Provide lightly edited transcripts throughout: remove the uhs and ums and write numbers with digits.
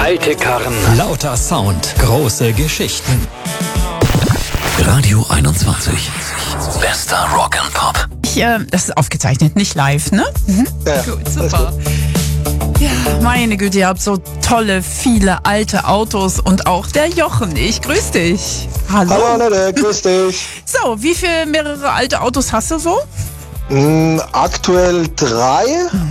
Alte Karren. Lauter Sound. Große Geschichten. Radio 21. Bester Rock'n'Pop. Das ist aufgezeichnet, nicht live, ne? Ja, gut, super. Ja, meine Güte, ihr habt so tolle, viele alte Autos und auch der Jochen. Ich grüß dich. Hallo. Hallo Annette, grüß dich. So, wie viele mehrere alte Autos hast du so? Aktuell 3.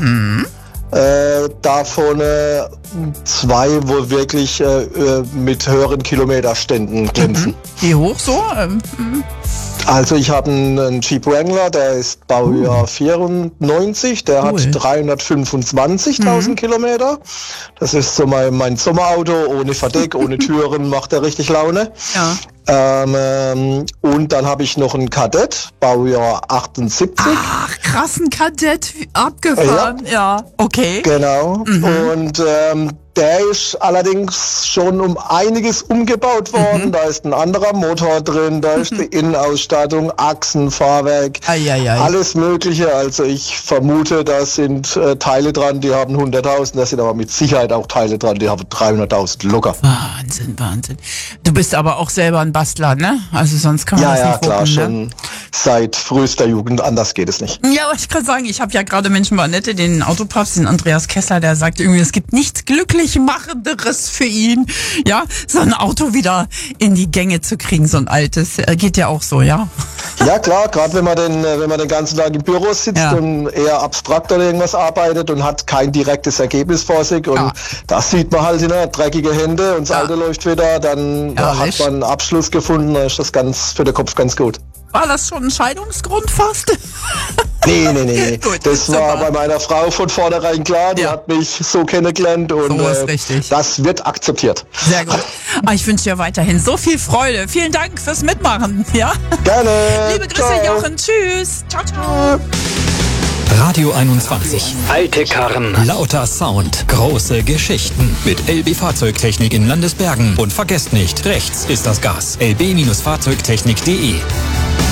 Davon 2, wo wirklich mit höheren Kilometerständen kämpfen. Wie hoch so? Also ich habe einen Jeep Wrangler, der ist Baujahr 94, der hat 325.000 Kilometer. Das ist so mein Sommerauto, ohne Verdeck, ohne Türen, macht er richtig Laune. Ja. Und dann habe ich noch einen Kadett, Baujahr 78. Ach, krassen Kadett, abgefahren. Ja, okay. Genau. Und der ist allerdings schon um einiges umgebaut worden. Da ist ein anderer Motor drin, da ist die Innenausstattung, Achsen, Fahrwerk, alles Mögliche. Also ich vermute, da sind Teile dran, die haben 100.000, da sind aber mit Sicherheit auch Teile dran, die haben 300.000 locker. Wahnsinn, Wahnsinn. Du bist aber auch selber ein Bastler, ne? Also sonst kann man das nicht klar, wuppen, schon ne? Seit frühester Jugend, anders geht es nicht. Ja, aber ich kann sagen, ich habe ja gerade Menschen bei Annette, den Autopapst, den Andreas Kessler, der sagt irgendwie, es gibt nichts Glücklichmachenderes für ihn, ja, so ein Auto wieder in die Gänge zu kriegen, so ein altes. Geht ja auch so, ja? Ja klar, gerade wenn man den ganzen Tag im Büro sitzt und eher abstrakt oder irgendwas arbeitet und hat kein direktes Ergebnis vor sich und das sieht man halt, ne, dreckige Hände und das Alte läuft wieder, dann hat man einen Abschluss gefunden, dann ist das für den Kopf ganz gut. War das schon ein Scheidungsgrund fast? Nee. Gut, das super. war bei meiner Frau von vornherein klar, die hat mich so kennengelernt und So ist richtig. das wird akzeptiert. Sehr gut. Ich wünsche dir weiterhin so viel Freude. Vielen Dank fürs Mitmachen. Ja? Gerne. Liebe Grüße, Ciao. Jochen. Tschüss. Ciao, ciao. Radio 21. Alte Karren. Lauter Sound. Große Geschichten. Mit LB Fahrzeugtechnik in Landesbergen. Und vergesst nicht, rechts ist das Gas. lb-fahrzeugtechnik.de